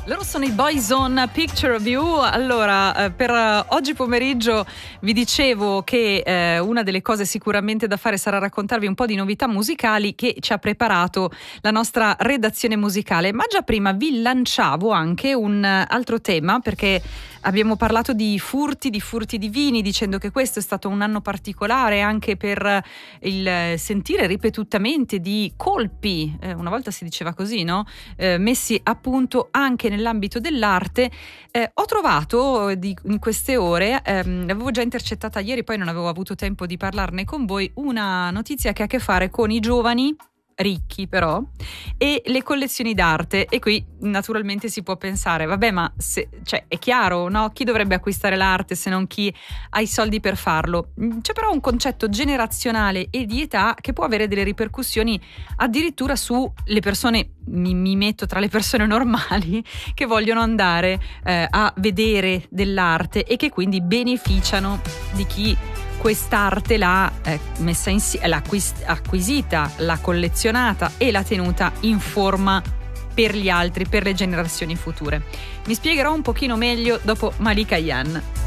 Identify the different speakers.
Speaker 1: Loro sono i Boyzone, Picture of You. Allora, per oggi pomeriggio vi dicevo che una delle cose sicuramente da fare sarà raccontarvi un po' di novità musicali che ci ha preparato la nostra redazione musicale, ma già prima vi lanciavo anche un altro tema, perché abbiamo parlato di furti di vini, dicendo che questo è stato un anno particolare anche per il sentire ripetutamente di colpi, una volta si diceva così, no? Messi a punto anche nell'ambito dell'arte. Ho trovato in queste ore, l'avevo già intercettata ieri, poi non avevo avuto tempo di parlarne con voi, una notizia che ha a che fare con i giovani ricchi però e le collezioni d'arte. E qui naturalmente si può pensare, vabbè, ma è chiaro, no? Chi dovrebbe acquistare l'arte se non chi ha i soldi per farlo? C'è però un concetto generazionale e di età che può avere delle ripercussioni addirittura su le persone, mi metto tra le persone normali, che vogliono andare a vedere dell'arte e che quindi beneficiano di chi quest'arte l'ha messa insieme, l'ha acquisita, l'ha collezionata e l'ha tenuta in forma per gli altri, per le generazioni future. Mi spiegherò un pochino meglio dopo Malika Yan.